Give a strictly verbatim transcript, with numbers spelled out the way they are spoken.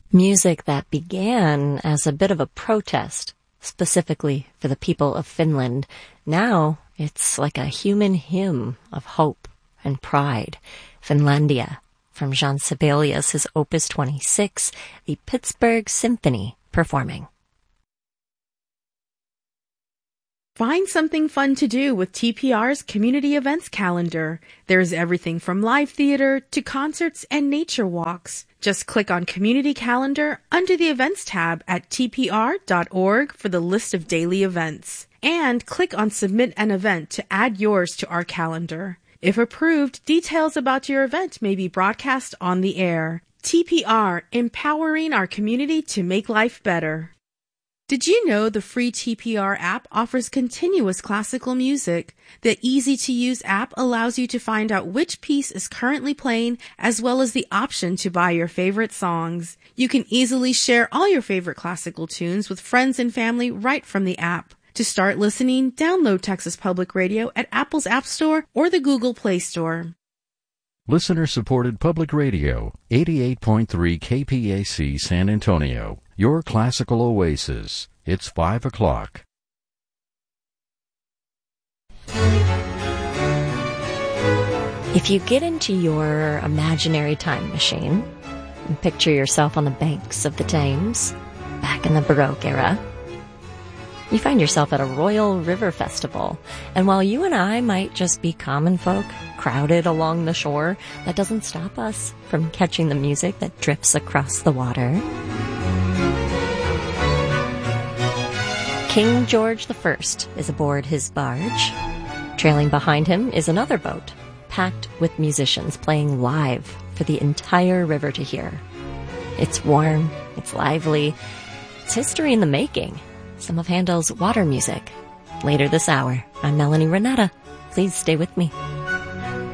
Music that began as a bit of a protest, specifically for the people of Finland. Now it's like a human hymn of hope and pride. Finlandia, from Jean Sibelius, his Opus twenty-six, the Pittsburgh Symphony, performing. Find something fun to do with T P R's community events calendar. There's everything from live theater to concerts and nature walks. Just click on Community Calendar under the Events tab at T P R dot org for the list of daily events. And click on Submit an Event to add yours to our calendar. If approved, details about your event may be broadcast on the air. T P R, empowering our community to make life better. Did you know the free T P R app offers continuous classical music? The easy-to-use app allows you to find out which piece is currently playing, as well as the option to buy your favorite songs. You can easily share all your favorite classical tunes with friends and family right from the app. To start listening, download Texas Public Radio at Apple's App Store or the Google Play Store. Listener-supported Public Radio, eighty-eight point three K P A C San Antonio, your classical oasis. It's five o'clock. If you get into your imaginary time machine and picture yourself on the banks of the Thames, back in the Baroque era, you find yourself at a Royal River Festival. And while you and I might just be common folk crowded along the shore, that doesn't stop us from catching the music that drifts across the water. King George the First is aboard his barge. Trailing behind him is another boat, packed with musicians playing live for the entire river to hear. It's warm, it's lively, it's history in the making. Some of Handel's water music. Later this hour, I'm Melanie Renata. Please stay with me.